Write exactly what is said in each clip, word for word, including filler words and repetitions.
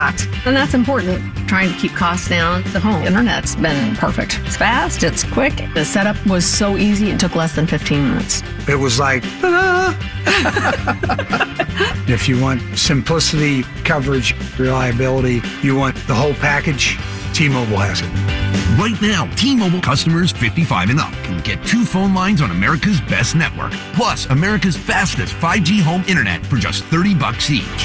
And that's important. Trying to keep costs down. The home internet's been perfect. It's fast, it's quick. The setup was so easy, it took less than fifteen minutes. It was like, ta-da! If you want simplicity, coverage, reliability, you want the whole package, T-Mobile has it. Right now, T-Mobile customers fifty-five and up can get two phone lines on America's best network, plus America's fastest five G home internet for just thirty bucks each.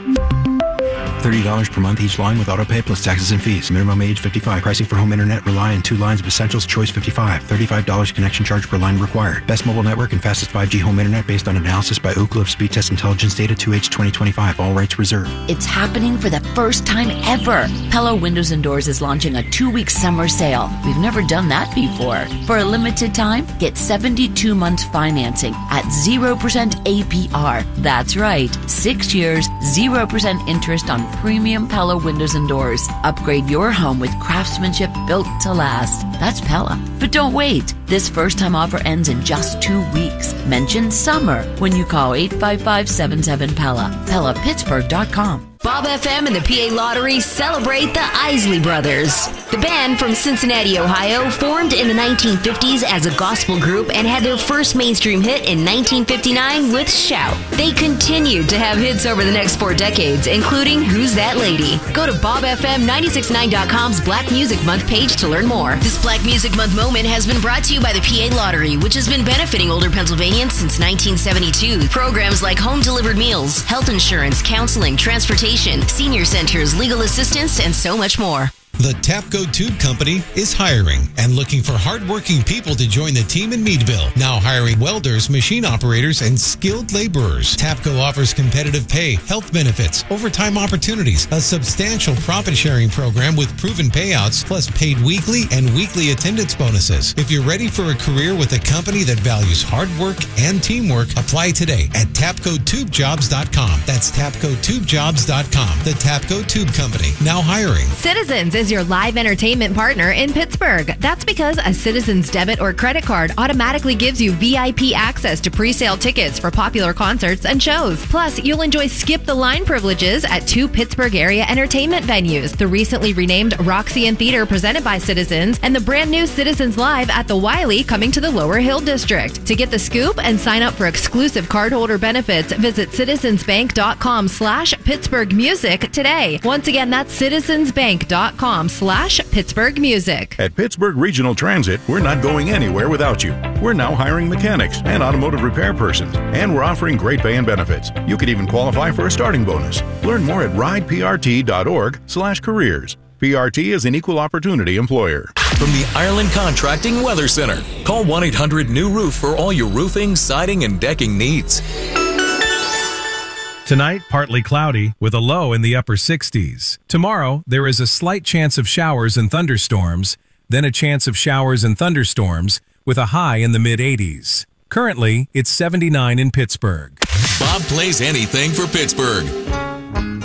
thirty dollars per month each line with autopay plus taxes and fees. Minimum age fifty-five. Pricing for home internet rely on two lines of Essentials Choice fifty-five. thirty-five dollars connection charge per line required. Best mobile network and fastest five G home internet based on analysis by Ookla of Speed Test Intelligence Data two H twenty twenty-five. All rights reserved. It's happening for the first time ever. Pella Windows and Doors is launching a two-week summer sale. We've never done that before. For a limited time, get seventy-two months financing at zero percent A P R. That's right. Six years, zero percent interest on premium Pella windows and doors. Upgrade your home with craftsmanship built to last. That's Pella. But don't wait. This first-time offer ends in just two weeks. Mention summer when you call eight five five, seven seven, Pella. Pella Pittsburgh dot com. Bob F M and the P A Lottery celebrate the Isley Brothers. The band from Cincinnati, Ohio, formed in the nineteen fifties as a gospel group and had their first mainstream hit in nineteen fifty-nine with Shout. They continued to have hits over the next four decades, including Who's That Lady? Go to Bob F M nine six nine dot com's Black Music Month page to learn more. This Black Music Month moment has been brought to you by the P A Lottery, which has been benefiting older Pennsylvanians since nineteen seventy-two. Programs like home delivered meals, health insurance, counseling, transportation, senior centers, legal assistance, and so much more. The Tapco Tube Company is hiring and looking for hardworking people to join the team in Meadville. Now hiring welders, machine operators, and skilled laborers. Tapco offers competitive pay, health benefits, overtime opportunities, a substantial profit-sharing program with proven payouts, plus paid weekly and weekly attendance bonuses. If you're ready for a career with a company that values hard work and teamwork, apply today at tapco tube jobs dot com. That's tapco tube jobs dot com. The Tapco Tube Company, now hiring. Citizens is your live entertainment partner in Pittsburgh. That's because a Citizens debit or credit card automatically gives you V I P access to pre-sale tickets for popular concerts and shows. Plus, you'll enjoy skip the line privileges at two Pittsburgh area entertainment venues, the recently renamed Roxy Theater presented by Citizens and the brand new Citizens Live at the Wiley coming to the Lower Hill District. To get the scoop and sign up for exclusive cardholder benefits, visit citizensbank dot com slash Pittsburgh Music today. Once again, that's citizensbank dot com slash Pittsburgh Music. At Pittsburgh Regional Transit, we're not going anywhere without you. We're now hiring mechanics and automotive repair persons, and we're offering great pay and benefits. You could even qualify for a starting bonus. Learn more at ride p r t dot org slash careers. P R T is an equal opportunity employer. From the Ireland Contracting Weather Center, call one eight hundred new roof for all your roofing, siding, and decking needs. Tonight, partly cloudy with a low in the upper sixties. Tomorrow, there is a slight chance of showers and thunderstorms, then a chance of showers and thunderstorms with a high in the mid eighties. Currently, it's seventy-nine in Pittsburgh. Bob plays anything for Pittsburgh.